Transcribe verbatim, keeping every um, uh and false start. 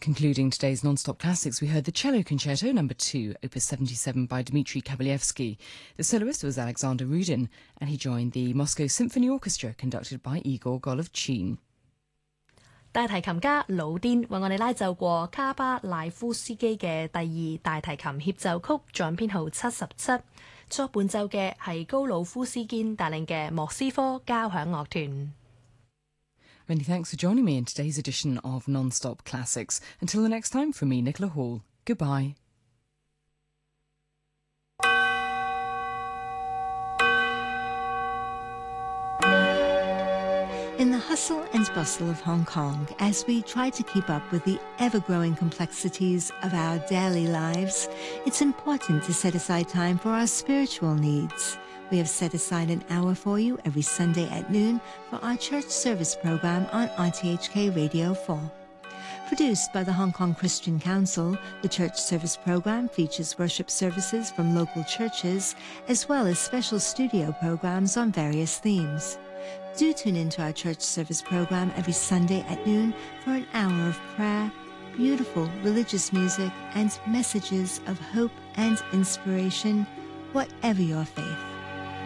Concluding today's Non-Stop Classics, we heard the Cello Concerto number two, Opus seventy-seven by Dmitri Kabalevsky. The soloist was Alexander Rudin, and he joined the Moscow Symphony Orchestra conducted by Igor Golovchin. 大提琴家魯甸為我哋拉奏過卡巴賴夫斯基嘅第二大提琴協奏曲，作編號七十七。作伴奏嘅係高魯夫斯堅帶領嘅莫斯科交響樂團。 Many thanks for joining me in today's edition of Non-Stop Classics. Until the next time, from me, Nicola Hall. Goodbye. In the hustle and bustle of Hong Kong, as we try to keep up with the ever-growing complexities of our daily lives, it's important to set aside time for our spiritual needs. We have set aside an hour for you every Sunday at noon for our church service program on R T H K Radio four. Produced by the Hong Kong Christian Council, the church service program features worship services from local churches, as well as special studio programs on various themes. Do tune into our church service program every Sunday at noon for an hour of prayer, beautiful religious music, and messages of hope and inspiration, whatever your faith.